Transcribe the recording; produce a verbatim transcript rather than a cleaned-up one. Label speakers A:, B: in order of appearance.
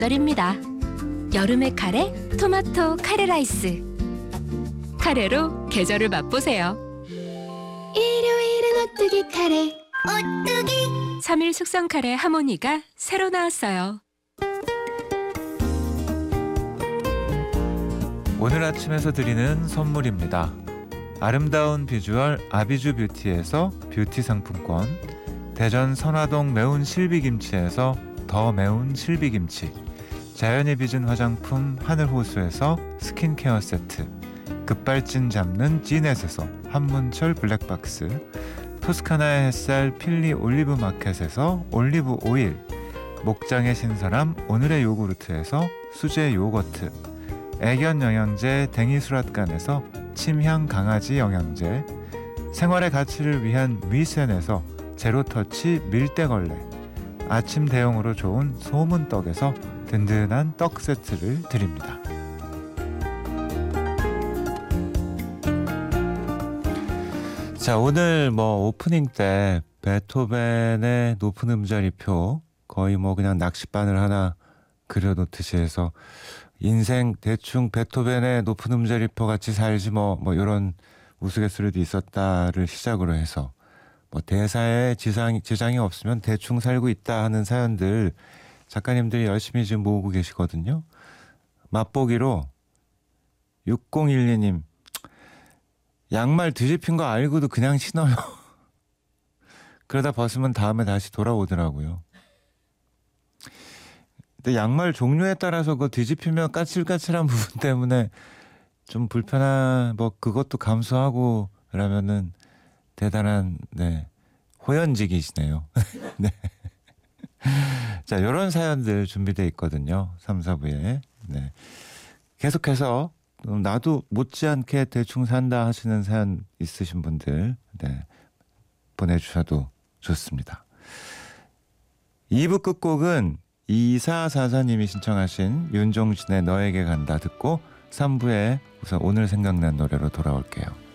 A: 맛돌입니다. 여름의 카레, 토마토 카레 라이스. 카레로 계절을 맛보세요. 일요일은 오뚜기 카레. 오뚜기. 삼 일 숙성 카레 하모니가 새로 나왔어요.
B: 오늘 아침에서 드리는 선물입니다. 아름다운 비주얼 아비주 뷰티에서 뷰티 상품권, 대전 선화동 매운 실비김치에서 더 매운 실비김치, 자연이 빚은 화장품 하늘호수에서 스킨케어 세트, 급발진 잡는 지넷에서 한문철 블랙박스, 토스카나의 햇살 필리 올리브 마켓에서 올리브 오일, 목장의 신선함 오늘의 요구르트에서 수제 요거트, 애견 영양제 댕이수랏간에서 침향 강아지 영양제, 생활의 가치를 위한 위센에서 제로터치 밀대걸레, 아침 대용으로 좋은 소문떡에서 든든한 떡 세트를 드립니다. 자, 오늘 뭐 오프닝 때 베토벤의 높은 음자리표 거의 뭐 그냥 낚싯바늘 하나 그려놓듯이 해서 인생 대충 베토벤의 높은 음자리표 같이 살지 뭐 뭐 이런 우스갯소리도 있었다를 시작으로 해서 뭐 대사에 지장이, 지장이 없으면 대충 살고 있다 하는 사연들 작가님들이 열심히 지금 모으고 계시거든요. 맛보기로 육공일이 님, 양말 뒤집힌 거 알고도 그냥 신어요. 그러다 벗으면 다음에 다시 돌아오더라고요. 근데 양말 종류에 따라서 그 뒤집히면 까칠까칠한 부분 때문에 좀 불편한 뭐 그것도 감수하고 그러면은 대단한 네 호연직이시네요. 네. 자, 이런 사연들 준비돼 있거든요. 삼, 사부에. 네. 계속해서 나도 못지않게 대충 산다 하시는 사연 있으신 분들 네. 보내주셔도 좋습니다. 이 부 끝곡은 이사사사 님이 신청하신 윤종신의 너에게 간다 듣고 삼 부에 우선 오늘 생각난 노래로 돌아올게요.